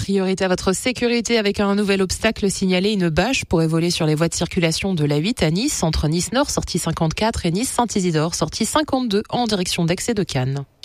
priorité à votre sécurité avec un nouvel obstacle signalé. Une bâche pourrait voler sur les voies de circulation de l'A8 à Nice, entre Nice Nord, sortie 54, et Nice Saint-Isidore, sortie 52, en direction d'Aix et de Cannes.